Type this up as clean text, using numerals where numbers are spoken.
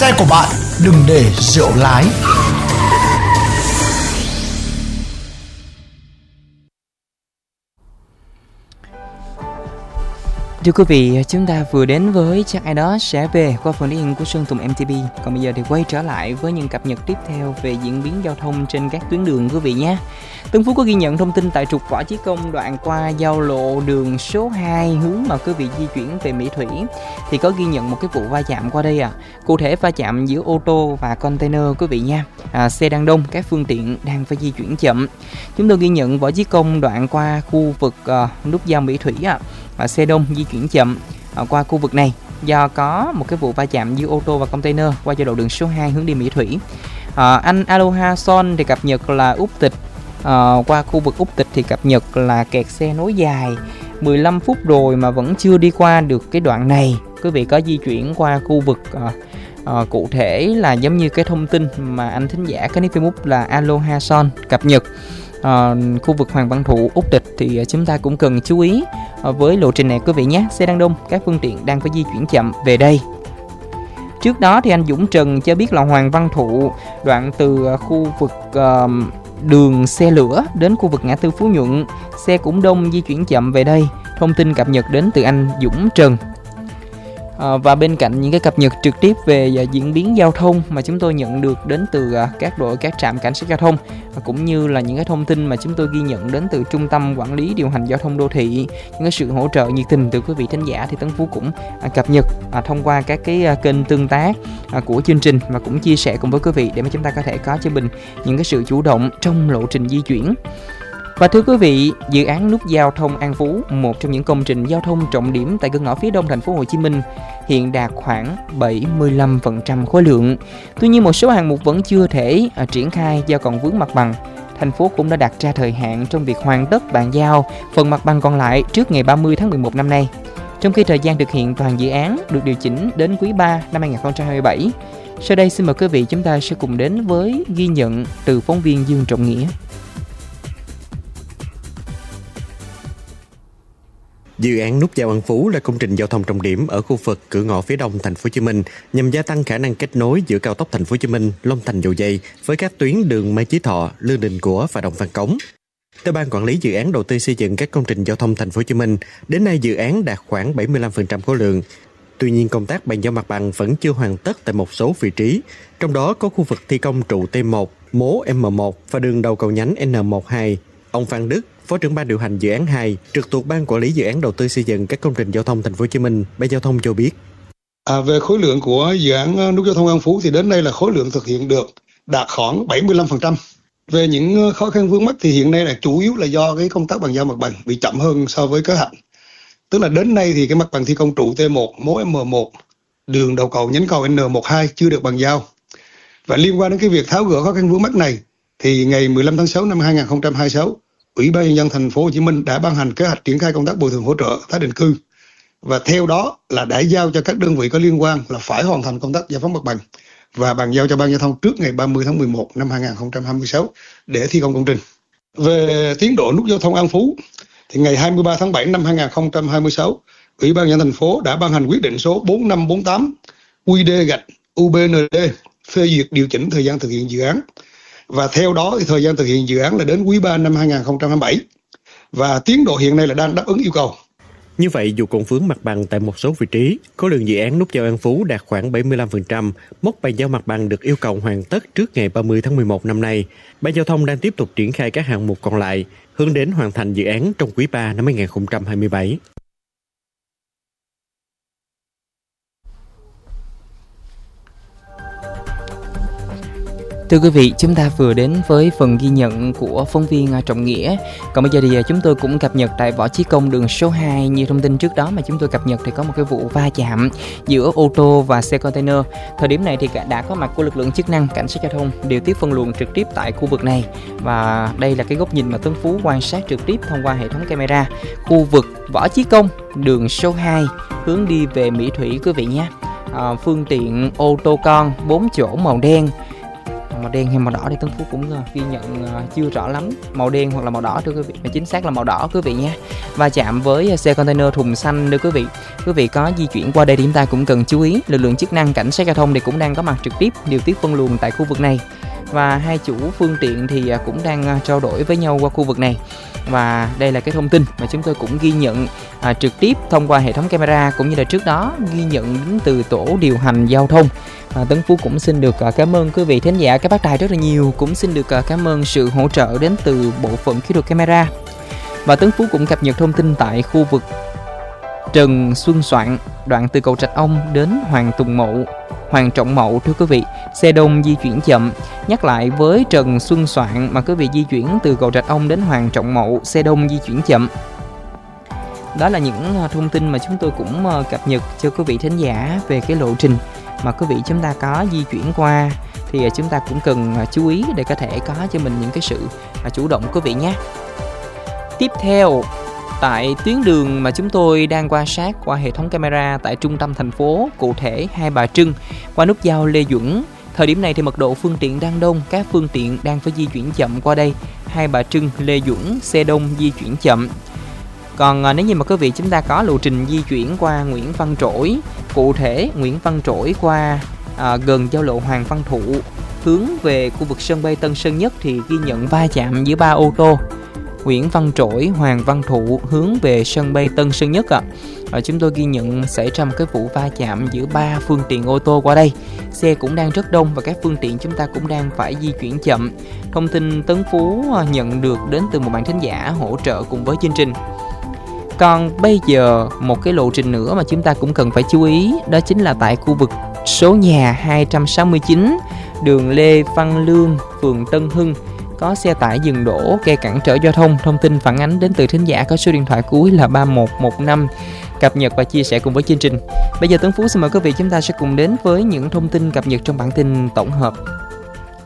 xe của bạn, đừng để rượu lái. Thưa quý vị, chúng ta vừa đến với Chắc Ai Đó Sẽ Về qua phần điển của Sơn Tùng MTP. Còn bây giờ thì quay trở lại với những cập nhật tiếp theo về diễn biến giao thông trên các tuyến đường quý vị nhé. Tân Phú có ghi nhận thông tin tại trục Võ Chí Công đoạn qua giao lộ đường số 2 hướng mà quý vị di chuyển về Mỹ Thủy thì có ghi nhận một cái vụ va chạm qua đây Cụ thể va chạm giữa ô tô và container quý vị nha. Xe đang đông, các phương tiện đang phải di chuyển chậm. Chúng tôi ghi nhận Võ Chí Công đoạn qua khu vực nút giao Mỹ Thủy xe đông di chuyển chậm qua khu vực này do có một cái vụ va chạm giữa ô tô và container qua giao lộ đường số 2 hướng đi Mỹ Thủy. Anh Aloha Son thì cập nhật là Úc Tịch, qua khu vực Úc Tịch thì cập nhật là kẹt xe nối dài 15 phút rồi mà vẫn chưa đi qua được cái đoạn này. Quý vị có di chuyển qua khu vực cụ thể là giống như cái thông tin mà anh thính giả cái nick Facebook là Aloha Son cập nhật. Khu vực Hoàng Văn Thụ, Úc Tịch thì chúng ta cũng cần chú ý với lộ trình này quý vị nhé. Xe đang đông, các phương tiện đang phải di chuyển chậm về đây. Trước đó thì anh Dũng Trần cho biết là Hoàng Văn Thụ đoạn từ khu vực đường xe lửa đến khu vực ngã tư Phú Nhuận, xe cũng đông di chuyển chậm về đây. Thông tin cập nhật đến từ anh Dũng Trần. Và bên cạnh những cái cập nhật trực tiếp về diễn biến giao thông mà chúng tôi nhận được đến từ các trạm cảnh sát giao thông cũng như là những cái thông tin mà chúng tôi ghi nhận đến từ Trung tâm Quản lý Điều hành Giao thông Đô thị, những cái sự hỗ trợ nhiệt tình từ quý vị thính giả thì Tấn Phú cũng cập nhật thông qua các cái kênh tương tác của chương trình và cũng chia sẻ cùng với quý vị để mà chúng ta có thể có cho mình những cái sự chủ động trong lộ trình di chuyển. Và thưa quý vị, dự án nút giao thông An Phú, một trong những công trình giao thông trọng điểm tại cửa ngõ phía đông thành phố Hồ Chí Minh, hiện đạt khoảng 75% khối lượng. Tuy nhiên một số hạng mục vẫn chưa thể triển khai do còn vướng mặt bằng. Thành phố cũng đã đặt ra thời hạn trong việc hoàn tất bàn giao phần mặt bằng còn lại trước ngày 30 tháng 11 năm nay. Trong khi thời gian thực hiện toàn dự án được điều chỉnh đến quý 3 năm 2027. Sau đây xin mời quý vị chúng ta sẽ cùng đến với ghi nhận từ phóng viên Dương Trọng Nghĩa. Dự án nút giao An Phú là công trình giao thông trọng điểm ở khu vực cửa ngõ phía đông thành phố Hồ Chí Minh nhằm gia tăng khả năng kết nối giữa cao tốc thành phố Hồ Chí Minh, Long Thành, Dầu Giây với các tuyến đường Mai Chí Thọ, Lương Định Của và Đồng Văn Cống. Theo ban quản lý dự án đầu tư xây dựng các công trình giao thông thành phố Hồ Chí Minh, đến nay dự án đạt khoảng 75% khối lượng. Tuy nhiên công tác bàn giao mặt bằng vẫn chưa hoàn tất tại một số vị trí, trong đó có khu vực thi công trụ T1, mố M1 và đường đầu cầu nhánh N12. Ông Phan Đức, Phó trưởng ban điều hành dự án 2, trực thuộc ban quản lý dự án đầu tư xây dựng các công trình giao thông thành phố Hồ Chí Minh, Ban Giao thông cho biết. Về khối lượng của dự án nút giao thông An Phú thì đến nay là khối lượng thực hiện được đạt khoảng 75%. Về những khó khăn vướng mắc thì hiện nay là chủ yếu là do cái công tác bàn giao mặt bằng bị chậm hơn so với kế hoạch. Tức là đến nay thì cái mặt bằng thi công trụ T1, mố M1, đường đầu cầu nhánh cầu N12 chưa được bàn giao. Và liên quan đến cái việc tháo gỡ khó khăn vướng mắc này thì ngày 15 tháng 6 năm 2026, Ủy ban Nhân dân thành phố Hồ Chí Minh đã ban hành kế hoạch triển khai công tác bồi thường hỗ trợ tái định cư và theo đó là đã giao cho các đơn vị có liên quan là phải hoàn thành công tác giải phóng mặt bằng và bàn giao cho Ban Giao thông trước ngày 30 tháng 11 năm 2026 để thi công công trình. Về tiến độ nút giao thông An Phú thì ngày 23 tháng 7 năm 2026, Ủy ban Nhân dân thành phố đã ban hành quyết định số 4548 QĐ-UBND phê duyệt điều chỉnh thời gian thực hiện dự án. Và theo đó thì thời gian thực hiện dự án là đến quý 3 năm 2027 và tiến độ hiện nay là đang đáp ứng yêu cầu. Như vậy, dù còn vướng mặt bằng tại một số vị trí, khối lượng dự án nút giao An Phú đạt khoảng 75%, mốc bàn giao mặt bằng được yêu cầu hoàn tất trước ngày 30 tháng 11 năm nay. Ban Giao thông đang tiếp tục triển khai các hạng mục còn lại, hướng đến hoàn thành dự án trong quý 3 năm 2027. Thưa quý vị, chúng ta vừa đến với phần ghi nhận của phóng viên Trọng Nghĩa. Còn bây giờ thì chúng tôi cũng cập nhật tại Võ Chí Công đường số 2. Như thông tin trước đó mà chúng tôi cập nhật thì có một cái vụ va chạm giữa ô tô và xe container. Thời điểm này thì đã có mặt của lực lượng chức năng, cảnh sát giao thông điều tiết phân luồng trực tiếp tại khu vực này. Và đây là cái góc nhìn mà Tuấn Phú quan sát trực tiếp thông qua hệ thống camera khu vực Võ Chí Công đường số 2 hướng đi về Mỹ Thủy quý vị nhé. Phương tiện ô tô con 4 chỗ màu đen màu đen hay màu đỏ thì Tấn Phú cũng ghi nhận chưa rõ lắm. Màu đen hoặc là màu đỏ thưa quý vị, mà chính xác là màu đỏ quý vị nhé. Va chạm với xe container thùng xanh thưa quý vị. Quý vị có di chuyển qua đây thì chúng ta cũng cần chú ý. Lực lượng chức năng cảnh sát giao thông thì cũng đang có mặt trực tiếp điều tiết phân luồng tại khu vực này. Và hai chủ phương tiện thì cũng đang trao đổi với nhau qua khu vực này. Và đây là cái thông tin mà chúng tôi cũng ghi nhận trực tiếp thông qua hệ thống camera, cũng như là trước đó ghi nhận đến từ tổ điều hành giao thông. Tấn Phú cũng xin được cảm ơn quý vị thính giả các bác đài rất là nhiều, cũng xin được cảm ơn sự hỗ trợ đến từ bộ phận kỹ thuật camera. Và Tấn Phú cũng cập nhật thông tin tại khu vực Trần Xuân Soạn, đoạn từ cầu Trạch Ông đến Hoàng Trọng Mậu thưa quý vị, xe đông di chuyển chậm. Nhắc lại với Trần Xuân Soạn mà quý vị di chuyển từ cầu Trạch Ông đến Hoàng Trọng Mậu, xe đông di chuyển chậm. Đó là những thông tin mà chúng tôi cũng cập nhật cho quý vị thính giả về cái lộ trình mà quý vị chúng ta có di chuyển qua, thì chúng ta cũng cần chú ý để có thể có cho mình những cái sự chủ động quý vị nhé. Tiếp theo, tại tuyến đường mà chúng tôi đang quan sát qua hệ thống camera tại trung tâm thành phố, cụ thể Hai Bà Trưng qua nút giao Lê Duẩn, thời điểm này thì mật độ phương tiện đang đông, các phương tiện đang phải di chuyển chậm qua đây. Hai Bà Trưng, Lê Duẩn, xe đông di chuyển chậm. Còn nếu như mà quý vị chúng ta có lộ trình di chuyển qua Nguyễn Văn Trỗi, cụ thể Nguyễn Văn Trỗi qua gần giao lộ Hoàng Văn Thụ hướng về khu vực sân bay Tân Sơn Nhất thì ghi nhận va chạm giữa 3 ô tô. Nguyễn Văn Trỗi, Hoàng Văn Thụ hướng về sân bay Tân Sơn Nhất chúng tôi ghi nhận xảy ra một cái vụ va chạm giữa 3 phương tiện ô tô qua đây. Xe cũng đang rất đông và các phương tiện chúng ta cũng đang phải di chuyển chậm. Thông tin Tấn Phú nhận được đến từ một bạn thính giả hỗ trợ cùng với chương trình. Còn bây giờ một cái lộ trình nữa mà chúng ta cũng cần phải chú ý, đó chính là tại khu vực số nhà 269 đường Lê Văn Lương, phường Tân Hưng, có xe tải dừng đổ gây cản trở giao thông. Thông tin phản ánh đến từ thính giả có số điện thoại cuối là 3115, cập nhật và chia sẻ cùng với chương trình. Bây giờ Tấn Phú xin mời quý vị chúng ta sẽ cùng đến với những thông tin cập nhật trong bản tin tổng hợp.